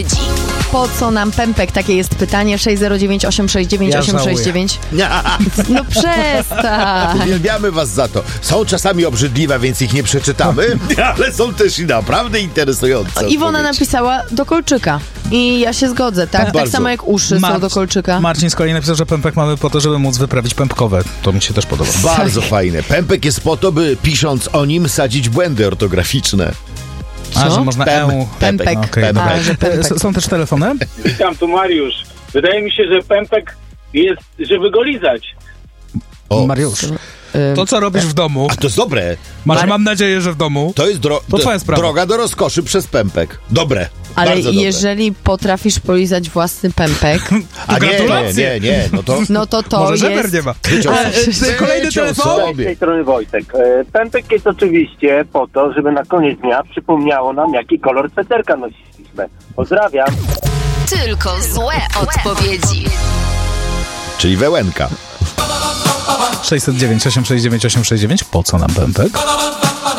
Po co nam pępek? Takie jest pytanie. 609 869 869. No przestań. Uwielbiamy was za to. Są czasami obrzydliwe, więc ich nie przeczytamy, ale są też i naprawdę interesujące. Iwona napisała do kolczyka. I ja się zgodzę, tak? Tak samo jak uszy są do kolczyka. Marcin z kolei napisał, że pępek mamy po to, żeby móc wyprawić pępkowe. To mi się też podoba. Bardzo fajne. Pępek jest po to, by pisząc o nim sadzić błędy ortograficzne. A, że można Pępek. Okay, pępek. Są też telefony? Witam, tu Mariusz. Wydaje mi się, że pępek jest, żeby go lizać. O. Mariusz, to co robisz w domu? A to jest dobre. Mam nadzieję, że w domu. To jest to twoja sprawa. droga do rozkoszy przez pępek. Dobre. Ale bardzo jeżeli potrafisz polizać własny pępek... A nie, no to może jest... żeber nie ma. Kolejny telefon. Z tej strony Wojtek. Pępek jest oczywiście po to, żeby na koniec dnia przypomniało nam, jaki kolor sweterka nosiliśmy. Pozdrawiam. Tylko złe odpowiedzi. Czyli wełenka. 609 869 869. Po co nam pępek?